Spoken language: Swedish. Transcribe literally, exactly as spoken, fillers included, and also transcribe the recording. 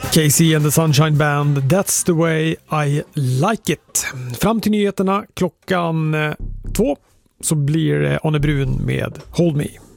Casey and the Sunshine Band, That's the way I like it. Fram till nyheterna klockan två så blir Arne Brun med Hold Me.